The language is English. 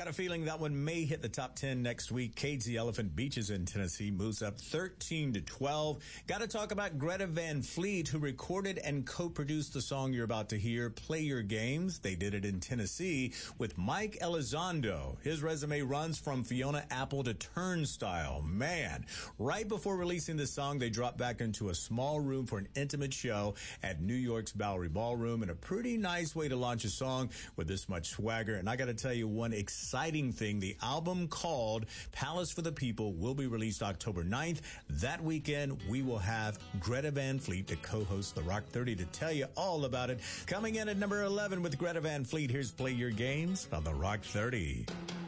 Got a feeling that one may hit the top 10 next week. Cage the Elephant Beaches in Tennessee moves up 13-12. Got to talk about Greta Van Fleet, who recorded and co-produced the song you're about to hear, Play Your Games. They did it in Tennessee with Mike Elizondo. His resume runs from Fiona Apple to Turnstile. Man, right before releasing this song, they dropped back into a small room for an intimate show at New York's Bowery Ballroom, and a pretty nice way to launch a song with this much swagger. And I got to tell you one exciting thing. The album called Palace for the People will be released October 9th. That weekend, we will have Greta Van Fleet to co-host the Rock 30 to tell you all about it. Coming in at number 11 with Greta Van Fleet, here's Play Your Games on the Rock 30.